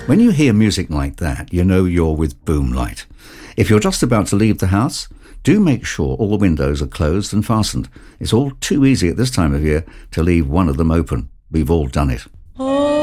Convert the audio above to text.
When you hear music like that, you know you're with Boomlight. If you're just about to leave the house, do make sure all the windows are closed and fastened. It's all too easy at this time of year to leave one of them open. We've all done it.